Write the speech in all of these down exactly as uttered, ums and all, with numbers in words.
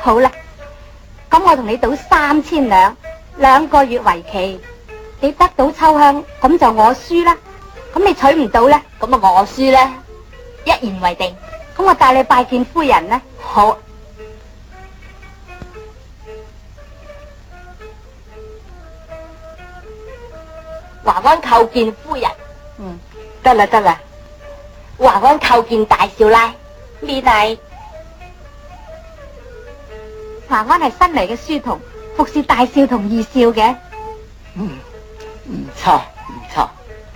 好啦，咁我同你賭三千兩，兩個月為期。你得到秋香，咁就我輸啦。咁你娶唔到呢？ 咁啊我輸呢，一言為定。 咁我帶你拜見夫人呢？ 好。華安叩見夫人。 嗯，得啦得啦。 華安叩見大少奶。 呢禮。華安係新嚟嘅書童，服侍大少同二少嘅。 嗯，唔錯唔錯。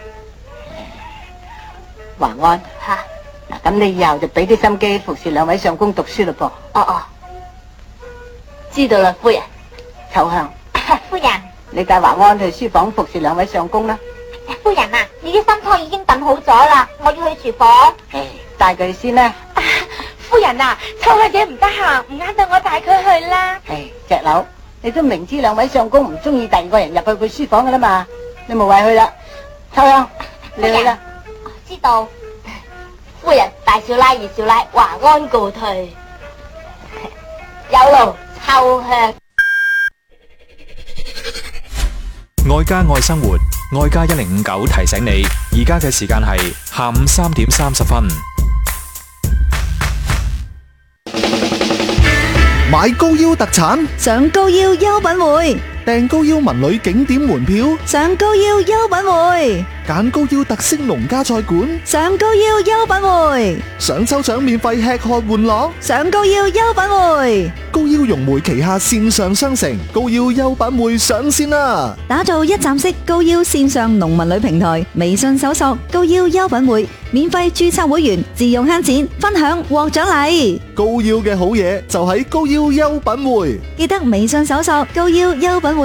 華安吓， 嗱，咁你以後就俾啲心機服侍兩位相公讀書嘞噃。 哦哦，知道啦，夫人。 秋香， 夫人， 你帶華安去書房服侍兩位相公啦。 夫人啊，你啲新湯已經燉好咗啦，我要去廚房。 誒，帶佢先啦。 啊，夫人啊，秋香姐唔得閒，唔啱到我帶佢去啦。 誒，隻柳，你都明知兩位相公唔中意第二個人入去佢書房噶啦嘛，你無謂去啦。秋香，你去啦。 知道。夫人，大少奶、二少奶，華安告退。有勞秋香。 愛家愛生活，愛家一零五九提醒你，而家嘅時間係下午三點三十分。 買高腰特產， 上高腰優品匯， 訂高腰文旅景點門票， 上高腰優品匯， 揀高腰特色農家菜館， 上高腰優品匯， 想抽獎免費吃喝玩樂， 上高腰優品匯。 高腰融媒旗下線上商城高腰優品匯上線啦！ 打造一站式高腰線上農民旅平台，微信搜索高腰優品匯，免費註冊會員，自用慳錢，分享獲獎勵。 高腰嘅好嘢就喺高腰優品匯， 記得微信搜索高腰優品匯。